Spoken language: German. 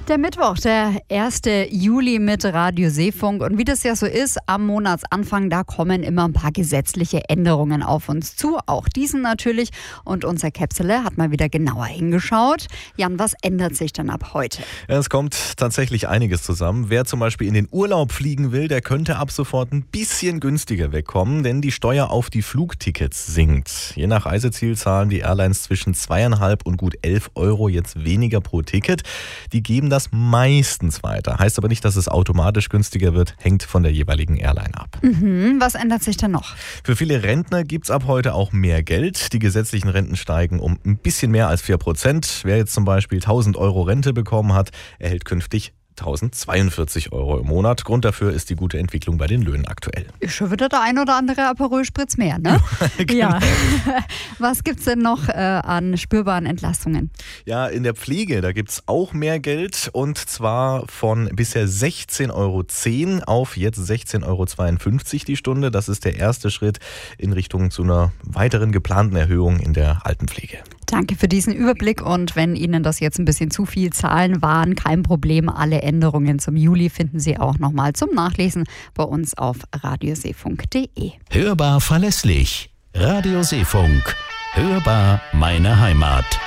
Der Mittwoch, der 1. Juli mit Radio Seefunk. Und wie das ja so ist, am Monatsanfang, da kommen immer ein paar gesetzliche Änderungen auf uns zu. Auch diesen natürlich. Und unser Käpsele hat mal wieder genauer hingeschaut. Jan, was ändert sich denn ab heute? Ja, es kommt tatsächlich einiges zusammen. Wer zum Beispiel in den Urlaub fliegen will, der könnte ab sofort ein bisschen günstiger wegkommen, denn die Steuer auf die Flugtickets sinkt. Je nach Reiseziel zahlen die Airlines zwischen 2,5 und gut 11 Euro jetzt weniger pro Ticket. Die geben das meistens weiter. Heißt aber nicht, dass es automatisch günstiger wird, hängt von der jeweiligen Airline ab. Was ändert sich denn noch? Für viele Rentner gibt es ab heute auch mehr Geld. Die gesetzlichen Renten steigen um ein bisschen mehr als 4%. Wer jetzt zum Beispiel 1.000 Euro Rente bekommen hat, erhält künftig 1.042 Euro im Monat. Grund dafür ist die gute Entwicklung bei den Löhnen aktuell. Ist schon wieder der ein oder andere Aperol Spritz mehr, ne? Genau. Ja. Was gibt's denn noch an spürbaren Entlastungen? Ja, in der Pflege, da gibt es auch mehr Geld, und zwar von bisher 16,10 Euro auf jetzt 16,52 Euro die Stunde. Das ist der erste Schritt in Richtung zu einer weiteren geplanten Erhöhung in der Altenpflege. Danke für diesen Überblick, und wenn Ihnen das jetzt ein bisschen zu viel Zahlen waren, kein Problem. Alle Änderungen zum Juli finden Sie auch nochmal zum Nachlesen bei uns auf radioseefunk.de. Hörbar verlässlich. Radio Seefunk. Hörbar meine Heimat.